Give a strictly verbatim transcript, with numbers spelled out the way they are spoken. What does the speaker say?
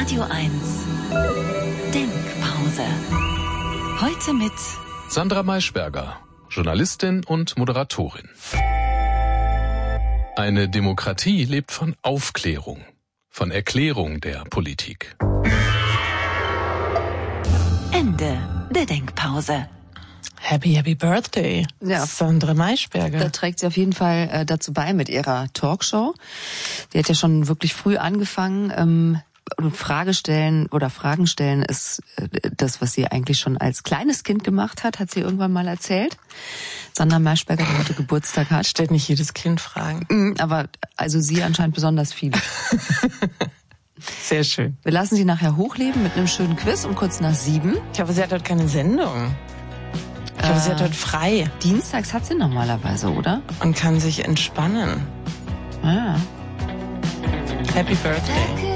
Radio eins Denkpause. Heute mit Sandra Maischberger, Journalistin und Moderatorin. Eine Demokratie lebt von Aufklärung, von Erklärung der Politik. Ende der Denkpause. Happy, happy birthday, ja. Sandra Maischberger. Da trägt sie auf jeden Fall äh, dazu bei mit ihrer Talkshow. Die hat ja schon wirklich früh angefangen. Ähm, und Frage stellen oder Fragen stellen ist äh, das, was sie eigentlich schon als kleines Kind gemacht hat, hat sie irgendwann mal erzählt. Sandra Maischberger, die heute Geburtstag hat. Stellt nicht jedes Kind Fragen. Mhm, aber also sie anscheinend besonders viele. Sehr schön. Wir lassen sie nachher hochleben mit einem schönen Quiz um kurz nach sieben. Ich hoffe, sie hat heute keine Sendung. Ich glaube, äh, sie hat heute frei. Dienstags hat sie normalerweise, oder? Und kann sich entspannen. Ah. Happy Birthday.